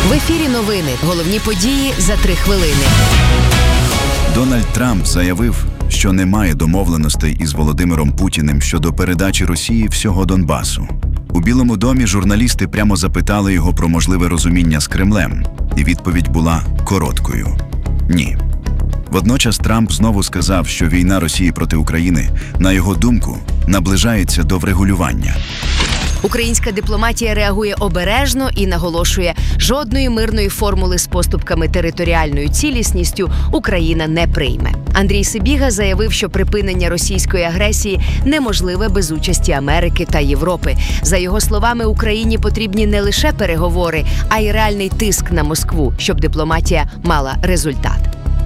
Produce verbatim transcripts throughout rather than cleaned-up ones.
В ефірі новини. Головні події за три хвилини. Дональд Трамп заявив, що немає домовленостей із Володимиром Путіним щодо передачі Росії всього Донбасу. У Білому домі журналісти прямо запитали його про можливе розуміння з Кремлем, і відповідь була короткою – ні. Водночас Трамп знову сказав, що війна Росії проти України, на його думку, наближається до врегулювання. Українська дипломатія реагує обережно і наголошує, жодної мирної формули з поступками територіальною цілісністю Україна не прийме. Андрій Сибіга заявив, що припинення російської агресії неможливе без участі Америки та Європи. За його словами, Україні потрібні не лише переговори, а й реальний тиск на Москву, щоб дипломатія мала результат.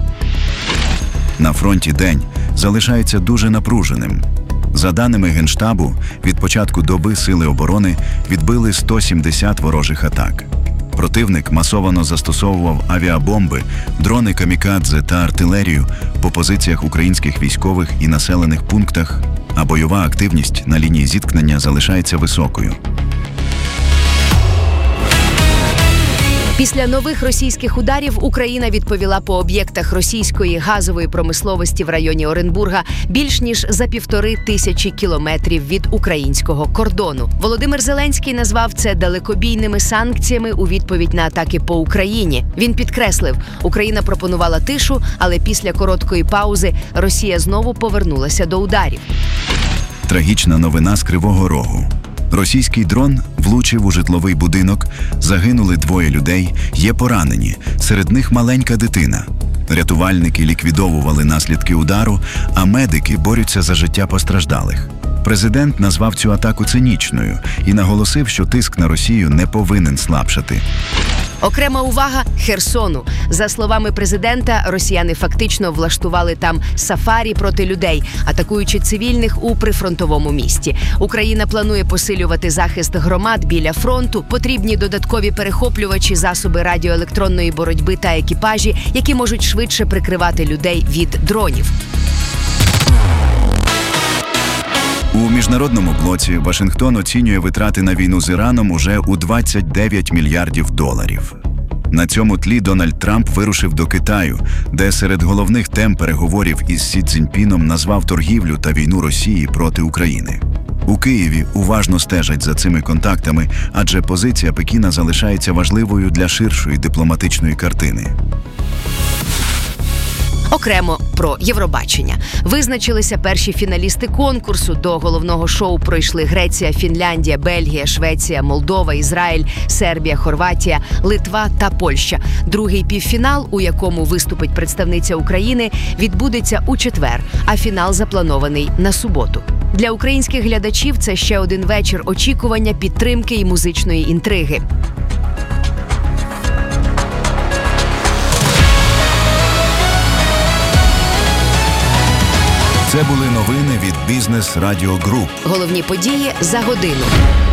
На фронті день залишається дуже напруженим. За даними Генштабу, від початку доби Сили оборони відбили сто сімдесят ворожих атак. Противник масово застосовував авіабомби, дрони камікадзе та артилерію по позиціях українських військових і населених пунктах, а бойова активність на лінії зіткнення залишається високою. Після нових російських ударів Україна відповіла по об'єктах російської газової промисловості в районі Оренбурга більш ніж за півтори тисячі кілометрів від українського кордону. Володимир Зеленський назвав це далекобійними санкціями у відповідь на атаки по Україні. Він підкреслив, Україна пропонувала тишу, але після короткої паузи Росія знову повернулася до ударів. Трагічна новина з Кривого Рогу. Російський дрон влучив у житловий будинок, загинули двоє людей, є поранені, серед них маленька дитина. Рятувальники ліквідовували наслідки удару, а медики борються за життя постраждалих. Президент назвав цю атаку цинічною і наголосив, що тиск на Росію не повинен слабшати. Окрема увага – Херсону. За словами президента, росіяни фактично влаштували там сафарі проти людей, атакуючи цивільних у прифронтовому місті. Україна планує посилювати захист громад біля фронту, потрібні додаткові перехоплювачі, засоби радіоелектронної боротьби та екіпажі, які можуть швидше прикривати людей від дронів. У міжнародному блоці Вашингтон оцінює витрати на війну з Іраном уже у двадцять дев'ять мільярдів доларів. На цьому тлі Дональд Трамп вирушив до Китаю, де серед головних тем переговорів із Сі Цзіньпіном назвав торгівлю та війну Росії проти України. У Києві уважно стежать за цими контактами, адже позиція Пекіна залишається важливою для ширшої дипломатичної картини. Окремо про Євробачення. Визначилися перші фіналісти конкурсу. До головного шоу пройшли Греція, Фінляндія, Бельгія, Швеція, Молдова, Ізраїль, Сербія, Хорватія, Литва та Польща. Другий півфінал, у якому виступить представниця України, відбудеться у четвер, а фінал запланований на суботу. Для українських глядачів це ще один вечір очікування, підтримки і музичної інтриги. Це були новини від Бізнес Радіо Груп. Головні події за годину.